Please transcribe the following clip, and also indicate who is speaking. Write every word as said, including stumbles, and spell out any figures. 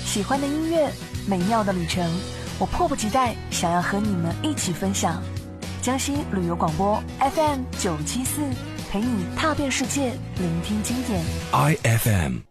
Speaker 1: 喜欢的音乐，美妙的旅程，我迫不及待想要和你们一起分享。江西旅游广播 F M 九七四，陪你踏遍世界，聆听经典。
Speaker 2: I F M